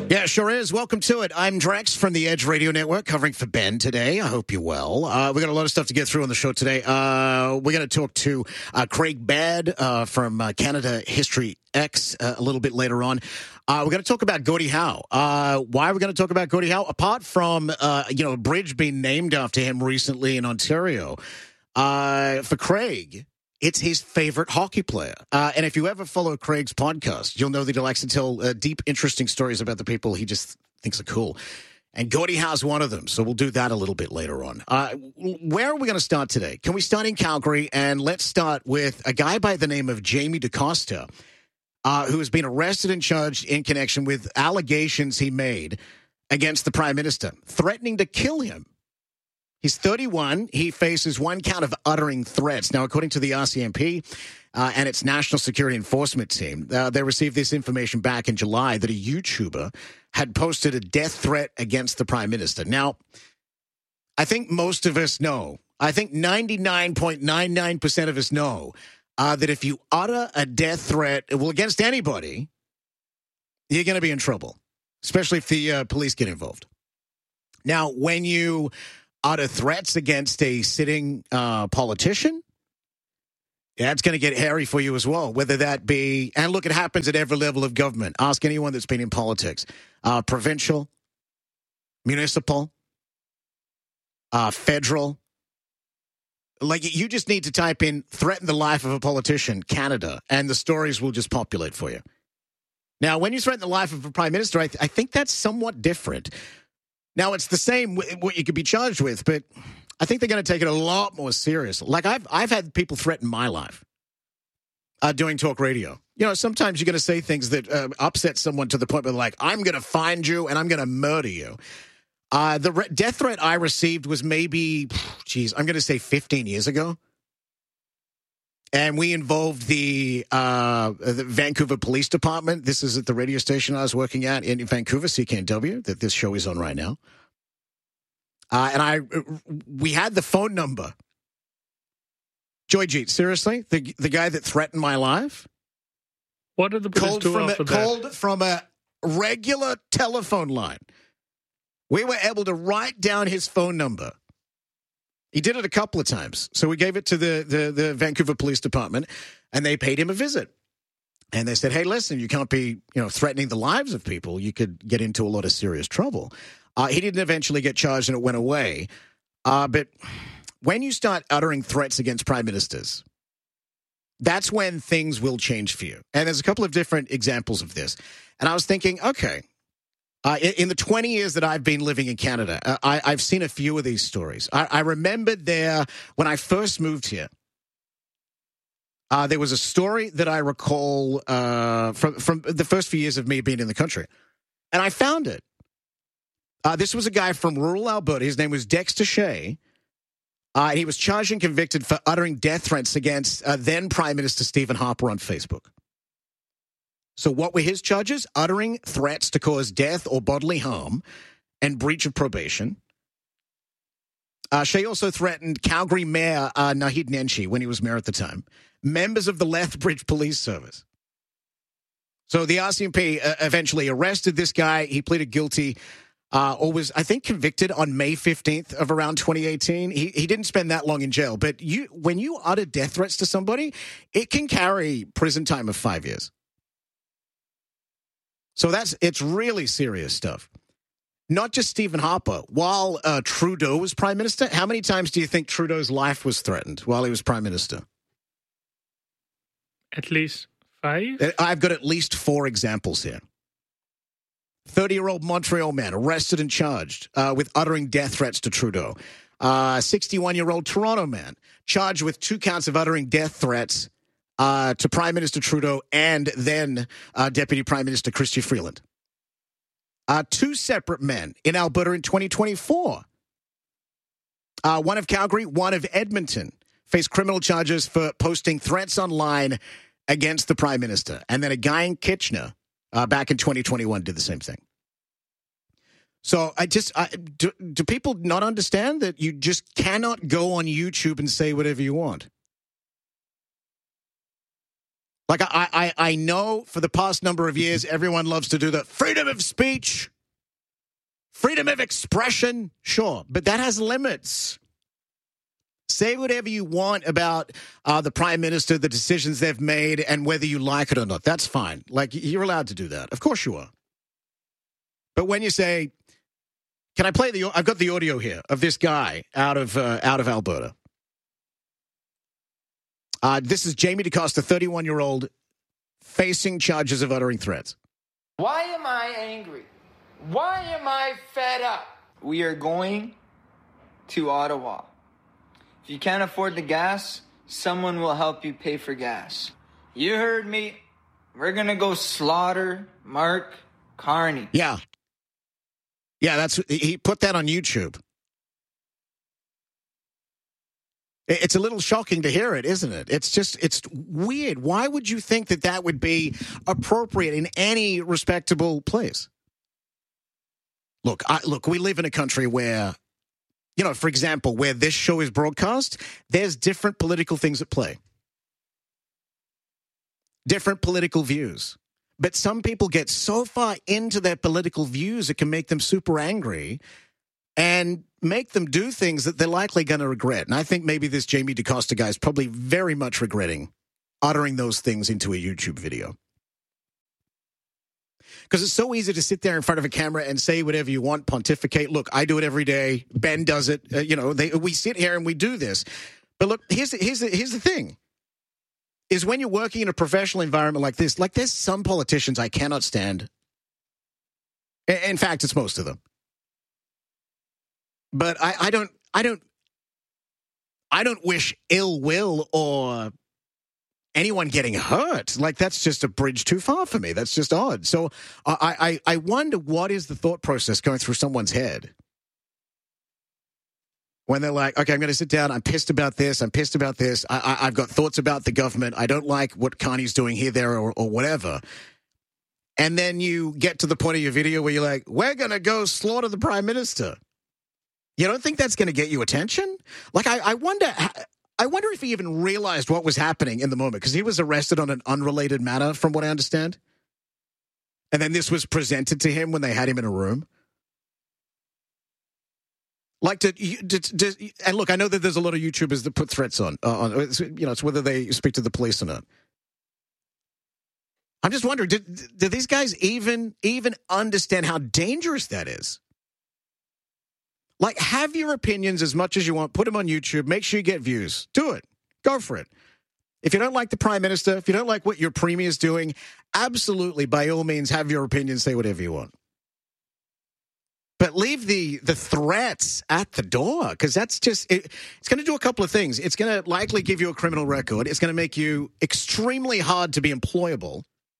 Yeah, sure is. Welcome to it. I'm Drex from the Edge Radio Network, covering for Ben today. I hope you're well. We got a lot of stuff to get through on the show today. We're going to talk to Craig Baird from Canada History X a little bit later on. We're going to talk about Gordie Howe. Why are we going to talk about Gordie Howe? Apart from, a bridge being named after him recently in Ontario, for Craig, it's his favorite hockey player. And if you ever follow Craig's podcast, you'll know that he likes to tell deep, interesting stories about the people he just thinks are cool. And Gordie Howe's one of them, so we'll do that a little bit later on. Where are we going to start today? Can we start in Calgary? And let's start with a guy by the name of Jamie DaCosta, who has been arrested and charged in connection with allegations he made against the Prime Minister, threatening to kill him. He's 31. He faces one count of uttering threats. Now, according to the RCMP and its National Security Enforcement Team, they received this information back in July that a YouTuber had posted a death threat against the Prime Minister. Now, I think most of us know, I think 99.99% of us know that if you utter a death threat, against anybody, you're going to be in trouble, especially if the police get involved. Now, when you utter threats against a sitting politician, it's going to get hairy for you as well, whether that be, and look, it happens at every level of government. Ask anyone that's been in politics, provincial, municipal, federal. Like, you just need to type in threaten the life of a politician, Canada, and the stories will just populate for you. Now, when you threaten the life of a prime minister, I think that's somewhat different. Now, it's the same what you could be charged with, but I think they're going to take it a lot more serious. Like, I've had people threaten my life doing talk radio. You know, sometimes you're going to say things that upset someone to the point where they're like, I'm going to find you and I'm going to murder you. The death threat I received was maybe, I'm going to say 15 years ago. And we involved the Vancouver Police Department. This is at the radio station I was working at in Vancouver, CKNW, that this show is on right now. We had the phone number. Joyjeet, seriously? The guy that threatened my life? What did the police do after that? Called from a regular telephone line. We were able to write down his phone number. He did it a couple of times. So we gave it to the Vancouver Police Department, and they paid him a visit. And they said, hey, listen, you can't be, threatening the lives of people. You could get into a lot of serious trouble. He didn't eventually get charged, and it went away. But when you start uttering threats against prime ministers, that's when things will change for you. And there's a couple of different examples of this. And I was thinking, okay, in the 20 years that I've been living in Canada, I've seen a few of these stories. I remembered when I first moved here, there was a story that I recall from the first few years of me being in the country. And I found it. This was a guy from rural Alberta. His name was Dexter Shea. He was charged and convicted for uttering death threats against then Prime Minister Stephen Harper on Facebook. So what were his charges? Uttering threats to cause death or bodily harm and breach of probation. Shea also threatened Calgary Mayor Naheed Nenshi when he was mayor at the time, members of the Lethbridge Police Service. So the RCMP eventually arrested this guy. He pleaded guilty or was, I think, convicted on May 15th of around 2018. He didn't spend that long in jail. But when you utter death threats to somebody, it can carry prison time of 5 years. So it's really serious stuff. Not just Stephen Harper. While Trudeau was prime minister, how many times do you think Trudeau's life was threatened while he was prime minister? At least 5? I've got at least 4 examples here. 30-year-old Montreal man arrested and charged with uttering death threats to Trudeau. 61-year-old Toronto man charged with 2 counts of uttering death threats to Prime Minister Trudeau and then Deputy Prime Minister Chrystia Freeland. 2 separate men in Alberta in 2024. One of Calgary, one of Edmonton, faced criminal charges for posting threats online against the Prime Minister. And then a guy in Kitchener back in 2021 did the same thing. So do people not understand that you just cannot go on YouTube and say whatever you want? Like, I know for the past number of years, everyone loves to do the freedom of speech, freedom of expression. Sure, but that has limits. Say whatever you want about the prime minister, the decisions they've made, and whether you like it or not. That's fine. Like, you're allowed to do that. Of course you are. But when you say, can I play I've got the audio here of this guy out of Alberta. This is Jamie DaCosta, 31-year-old, facing charges of uttering threats. Why am I angry? Why am I fed up? We are going to Ottawa. If you can't afford the gas, someone will help you pay for gas. You heard me. We're going to go slaughter Mark Carney. Yeah. Yeah, he put that on YouTube. It's a little shocking to hear it, isn't it? It's weird. Why would you think that would be appropriate in any respectable place? Look, we live in a country where, for example, where this show is broadcast, there's different political things at play. Different political views. But some people get so far into their political views, it can make them super angry and make them do things that they're likely going to regret. And I think maybe this Jamie DaCosta guy is probably very much regretting uttering those things into a YouTube video. Because it's so easy to sit there in front of a camera and say whatever you want, pontificate. Look, I do it every day. Ben does it. We sit here and we do this. But look, here's the thing. Is when you're working in a professional environment like this, like there's some politicians I cannot stand. In fact, it's most of them. But I don't wish ill will or anyone getting hurt. Like, that's just a bridge too far for me. That's just odd. So I wonder what is the thought process going through someone's head when they're like, okay, I'm going to sit down. I'm pissed about this. I've got thoughts about the government. I don't like what Carney's doing here, there, or whatever. And then you get to the point of your video where you're like, we're going to go slaughter the prime minister. You don't think that's going to get you attention? Like, I wonder if he even realized what was happening in the moment, because he was arrested on an unrelated matter, from what I understand. And then this was presented to him when they had him in a room. Like, and look, I know that there's a lot of YouTubers that put threats on it's whether they speak to the police or not. I'm just wondering, do these guys even understand how dangerous that is? Like, have your opinions as much as you want. Put them on YouTube. Make sure you get views. Do it. Go for it. If you don't like the prime minister, if you don't like what your premier is doing, absolutely, by all means, have your opinion. Say whatever you want. But leave the threats at the door, because that's just it's going to do a couple of things. It's going to likely give you a criminal record. It's going to make you extremely hard to be employable.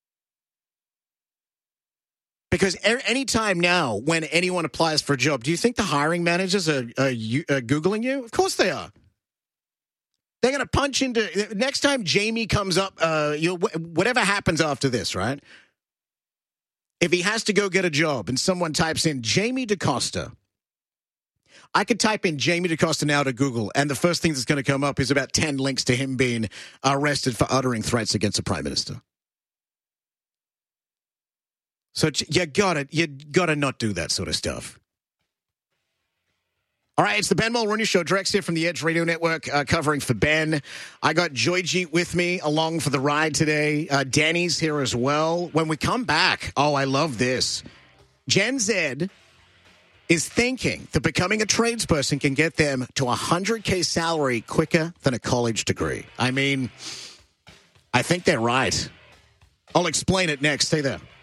Because any time now when anyone applies for a job, do you think the hiring managers are Googling you? Of course they are. They're going to punch into... Next time Jamie comes up, whatever happens after this, right? If he has to go get a job and someone types in Jamie DaCosta, I could type in Jamie DaCosta now to Google, and the first thing that's going to come up is about 10 links to him being arrested for uttering threats against the prime minister. So you gotta not do that sort of stuff. All right, it's the Ben Mulroney Show. Drex here from the Edge Radio Network, covering for Ben. I got Joyji with me along for the ride today. Danny's here as well. When we come back, I love this. Gen Z is thinking that becoming a tradesperson can get them to a $100K salary quicker than a college degree. I mean, I think they're right. I'll explain it next. Stay there.